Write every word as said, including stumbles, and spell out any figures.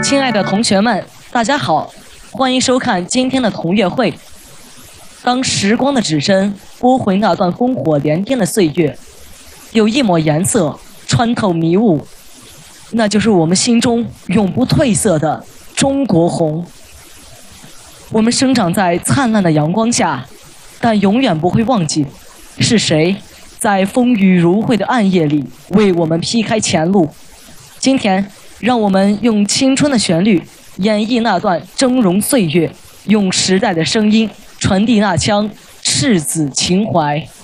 亲爱的同学们，大家好，欢迎收看今天的同乐会。当时光的指针拨回那段烽火连天的岁月，有一抹颜色穿透迷雾，那就是我们心中永不褪色的中国红。我们生长在灿烂的阳光下，但永远不会忘记是谁在风雨如晦的暗夜里为我们劈开前路。今天让我们用青春的旋律演绎那段峥嵘岁月，用时代的声音传递那腔赤子情怀。